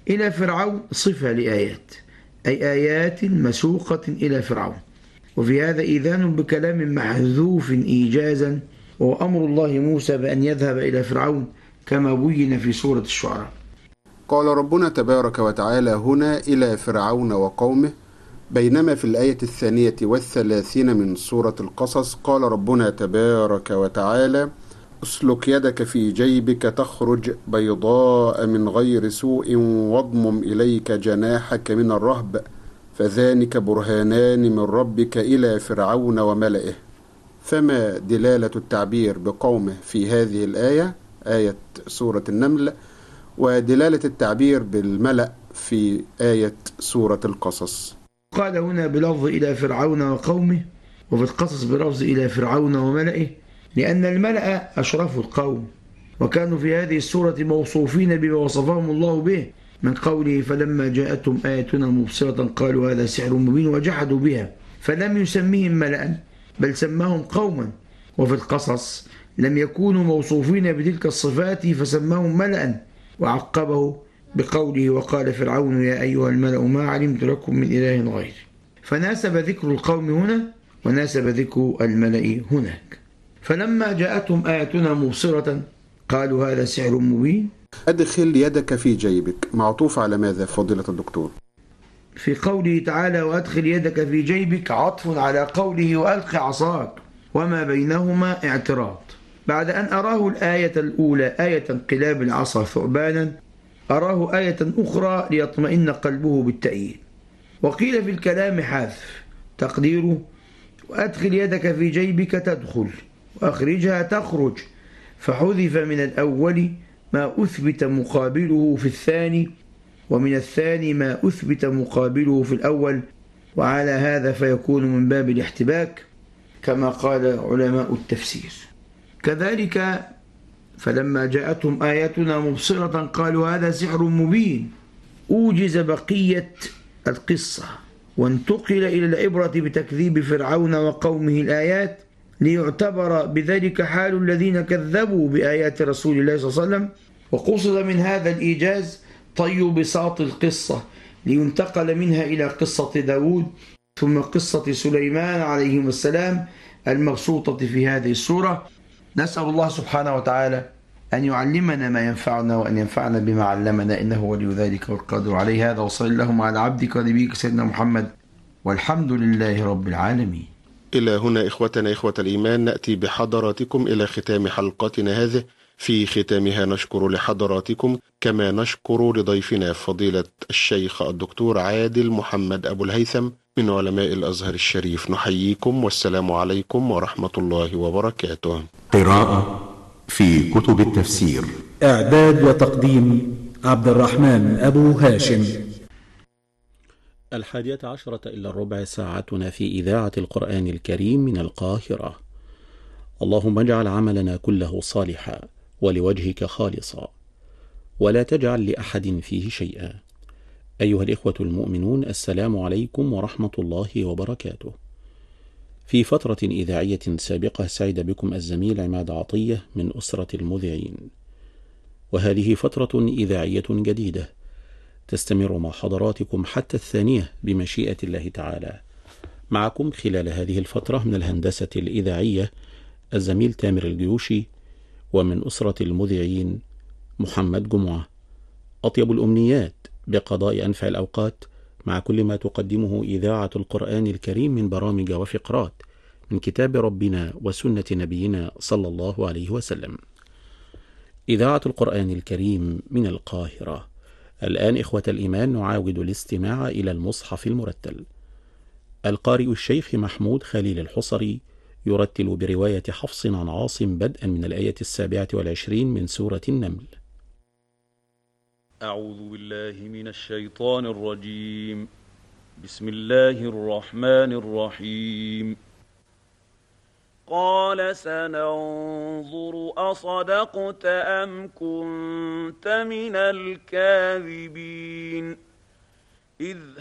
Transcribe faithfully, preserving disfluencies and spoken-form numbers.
إلى فرعون صفة لآيات، أي آيات مسوقة إلى فرعون. وفي هذا إيذان بكلام محذوف إيجازا، وهو أمر الله موسى بأن يذهب إلى فرعون كما بين في سورة الشعراء. قال ربنا تبارك وتعالى هنا إلى فرعون وقومه، بينما في الآية الثانية والثلاثين من سورة القصص قال ربنا تبارك وتعالى اسلك يدك في جيبك تخرج بيضاء من غير سوء واضمم إليك جناحك من الرهب فذلك برهانان من ربك إلى فرعون وملئه. فما دلالة التعبير بقومه في هذه الآية، آية سورة النمل، ودلالة التعبير بالملأ في آية سورة القصص؟ قال هنا بلفظ إلى فرعون وقومه، وفي القصص بلفظ إلى فرعون وملئه، لأن الملأ أشرف القوم، وكانوا في هذه السورة موصوفين بما وصفهم الله به من قوله فلما جاءتهم آيتنا مبصرة قالوا هذا سحر مبين وجحدوا بها، فلم يسميهم ملأ بل سماهم قوما. وفي القصص لم يكونوا موصوفين بتلك الصفات فسماهم ملأ، وعقبه بقوله وقال فرعون يا أيها الملأ ما علمت لكم من إله غيري، فناسب ذكر القوم هنا وناسب ذكر الملأ هناك. فلما جاءتهم آياتنا مبصرة قالوا هذا سحر مبين. أدخل يدك في جيبك معطوف على ماذا فضيلة الدكتور؟ في قوله تعالى وأدخل يدك في جيبك عطف على قوله وألق عصاك، وما بينهما اعتراض. بعد أن أراه الآية الأولى آية انقلاب العصا ثعبانا، أراه آية أخرى ليطمئن قلبه بالتأييد. وقيل في الكلام حذف تقديره وأدخل يدك في جيبك تدخل وأخرجها تخرج، فحذف من الأول ما أثبت مقابله في الثاني، ومن الثاني ما أثبت مقابله في الأول، وعلى هذا فيكون من باب الاحتباك كما قال علماء التفسير. كذلك فلما جاءتهم آياتنا مبصرة قالوا هذا سحر مبين، أوجز بقية القصة وانتقل إلى العبرة بتكذيب فرعون وقومه الآيات، ليعتبر بذلك حال الذين كذبوا بآيات رسول الله صلى الله عليه وسلم. وقصد من هذا الإيجاز طي بساط القصة لينتقل منها إلى قصة داود ثم قصة سليمان عليهم السلام المبسوطة في هذه السورة. نسأل الله سبحانه وتعالى أن يعلمنا ما ينفعنا وأن ينفعنا بما علمنا إنه ولي ذلك والقادر عليه. هذا وصلى اللهم على عبدك ونبيك سيدنا محمد والحمد لله رب العالمين. إلى هنا إخوتنا إخوة الإيمان نأتي بحضراتكم إلى ختام حلقتنا هذه. في ختامها نشكر لحضراتكم كما نشكر لضيفنا فضيلة الشيخ الدكتور عادل محمد أبو الهيثم من علماء الأزهر الشريف. نحييكم والسلام عليكم ورحمة الله وبركاته. قراءة في كتب التفسير، إعداد وتقديم عبد الرحمن أبو هاشم. الحادية عشرة إلا الربع ساعتنا في إذاعة القرآن الكريم من القاهرة. اللهم اجعل عملنا كله صالحا ولوجهك خالصا ولا تجعل لأحد فيه شيئا. أيها الإخوة المؤمنون، السلام عليكم ورحمة الله وبركاته. في فترة إذاعية سابقة سعد بكم الزميل عماد عطية من أسرة المذيعين، وهذه فترة إذاعية جديدة تستمر مع حضراتكم حتى الثانية بمشيئة الله تعالى. معكم خلال هذه الفترة من الهندسة الإذاعية الزميل تامر الجيوشي، ومن أسرة المذيعين محمد جمعة. أطيب الأمنيات بقضاء أنفع الأوقات مع كل ما تقدمه إذاعة القرآن الكريم من برامج وفقرات من كتاب ربنا وسنة نبينا صلى الله عليه وسلم. إذاعة القرآن الكريم من القاهرة. الآن إخوة الإيمان نعاود الاستماع إلى المصحف المرتل. القارئ الشيخ محمود خليل الحصري يرتل برواية حفص عن عاصم بدءا من الآية السابعة والعشرين من سورة النمل. أعوذ بالله من الشيطان الرجيم. بسم الله الرحمن الرحيم. قال سننظر أصدقت أم كنت من الكاذبين إذ